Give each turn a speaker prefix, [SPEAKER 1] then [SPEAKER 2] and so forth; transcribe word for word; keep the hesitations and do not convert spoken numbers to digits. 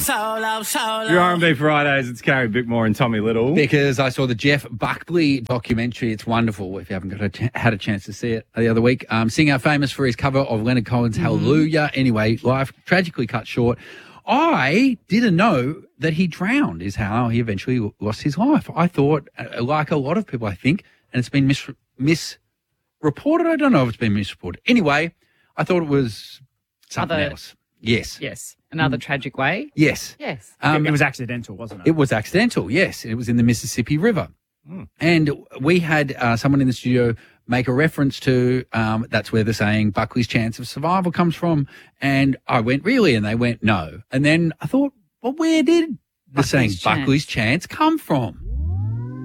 [SPEAKER 1] Solo, solo.
[SPEAKER 2] Your R and B Fridays, it's Carrie Bickmore and Tommy Little.
[SPEAKER 3] Because I saw the Jeff Buckley documentary. It's wonderful if you haven't got a ch- had a chance to see it the other week. Um, singer famous for his cover of Leonard Cohen's mm-hmm. Hallelujah. Anyway, life tragically cut short. I didn't know that he drowned is how he eventually lost his life. I thought, uh, like a lot of people, I think, and it's been mis- misreported. I don't know if it's been misreported. Anyway, I thought it was something
[SPEAKER 4] Other-
[SPEAKER 3] else. Yes.
[SPEAKER 4] Yes. Another mm. tragic way?
[SPEAKER 3] Yes.
[SPEAKER 4] Yes.
[SPEAKER 2] Um, it was accidental, wasn't it?
[SPEAKER 3] It was accidental, yes. It was in the Mississippi River. Mm. And we had uh, someone in the studio make a reference to, um, that's where the saying Buckley's chance of survival comes from. And I went, really? And they went, no. And then I thought, well, where did the
[SPEAKER 4] Buckley's
[SPEAKER 3] saying
[SPEAKER 4] chance.
[SPEAKER 3] Buckley's chance come from?